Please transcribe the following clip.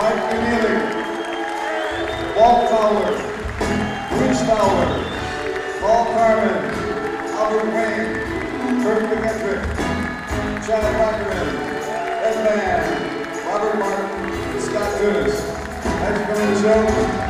Mike McNeely, Walt Fowler, Bruce Fowler, Paul Carmen, Albert Wayne, Kurt McKendrick, Chad Wackerman, Ed Mann, Robert Martin, Scott Dunas. Thanks for coming to the show.